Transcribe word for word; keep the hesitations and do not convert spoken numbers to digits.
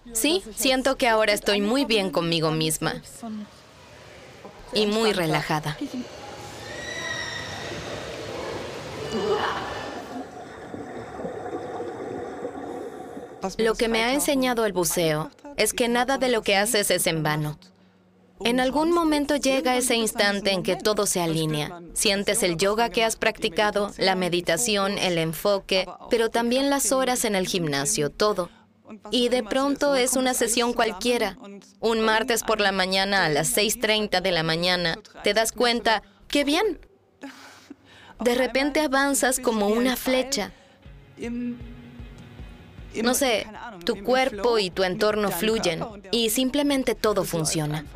Sí, siento que ahora estoy muy bien conmigo misma y muy relajada. Lo que me ha enseñado el buceo es que nada de lo que haces es en vano. En algún momento llega ese instante en que todo se alinea. Sientes el yoga que has practicado, la meditación, el enfoque, pero también las horas en el gimnasio, todo. Y de pronto es una sesión cualquiera. Un martes por la mañana a las seis treinta de la mañana, te das cuenta, ¡qué bien! De repente avanzas como una flecha. No sé, tu cuerpo y tu entorno fluyen y simplemente todo funciona.